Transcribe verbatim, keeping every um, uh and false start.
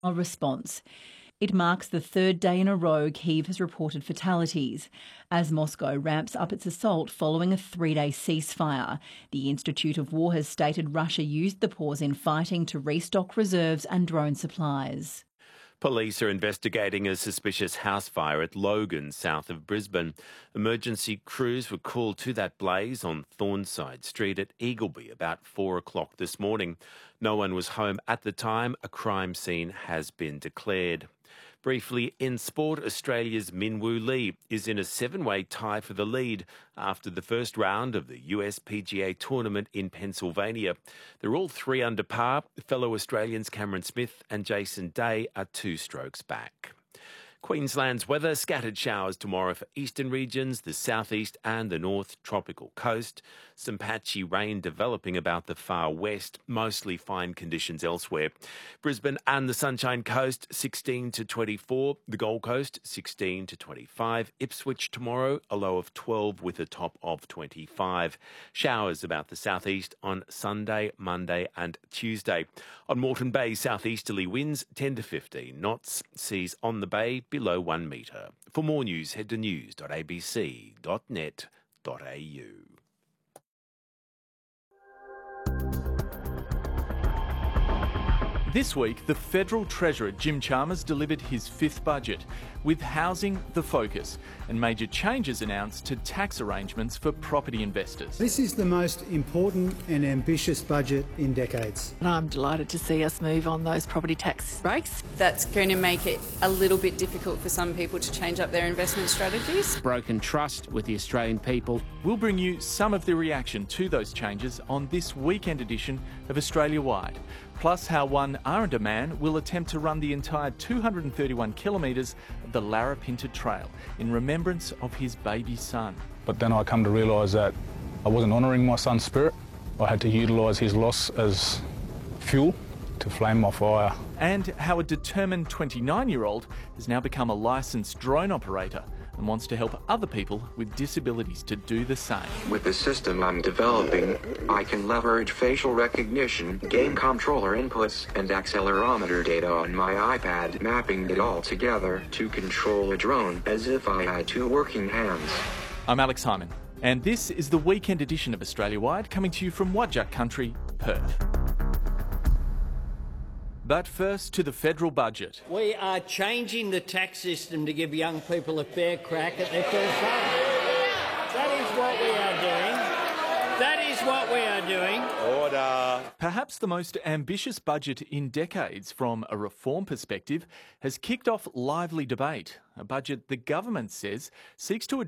A response. It marks the third day in a row Kyiv has reported fatalities, as Moscow ramps up its assault following a three-day ceasefire. The Institute of War has stated Russia used the pause in fighting to restock reserves and drone supplies. Police are investigating a suspicious house fire at Logan, south of Brisbane. Emergency crews were called to that blaze on Thornside Street at Eagleby about four o'clock this morning. No one was home at the time. A crime scene has been declared. Briefly, in sport, Australia's Minwoo Lee is in a seven-way tie for the lead after the first round of the U S P G A tournament in Pennsylvania. They're all three under par. Fellow Australians Cameron Smith and Jason Day are two strokes back. Queensland's weather, scattered showers tomorrow for eastern regions, the southeast and the north tropical coast. Some patchy rain developing about the far west, mostly fine conditions elsewhere. Brisbane and the Sunshine Coast, sixteen to twenty-four. The Gold Coast, sixteen to twenty-five. Ipswich tomorrow, a low of twelve with a top of twenty-five. Showers about the southeast on Sunday, Monday and Tuesday. On Moreton Bay, southeasterly winds ten to fifteen knots. Seas on the bay below one metre. For more news, head to news dot a b c dot net dot a u. This week, the Federal Treasurer Jim Chalmers delivered his fifth budget, with housing the focus and major changes announced to tax arrangements for property investors. This is the most important and ambitious budget in decades. And I'm delighted to see us move on those property tax breaks. That's going to make it a little bit difficult for some people to change up their investment strategies. Broken trust with the Australian people. We'll bring you some of the reaction to those changes on this weekend edition of Australia Wide. Plus how one Aranda man will attempt to run the entire two hundred thirty-one kilometres of the Larapinta Trail in remembrance of his baby son. But then I come to realise that I wasn't honouring my son's spirit. I had to utilise his loss as fuel to flame my fire. And how a determined twenty-nine-year-old has now become a licensed drone operator and wants to help other people with disabilities to do the same. With the system I'm developing, I can leverage facial recognition, game controller inputs, and accelerometer data on my iPad, mapping it all together to control a drone as if I had two working hands. I'm Alex Hyman, and this is the weekend edition of Australia Wide, coming to you from Whadjuk Country, Perth. But first to the federal budget. We are changing the tax system to give young people a fair crack at their first home. That is what we are doing. That is what we are doing. Order. Perhaps the most ambitious budget in decades from a reform perspective has kicked off lively debate. A budget the government says seeks to address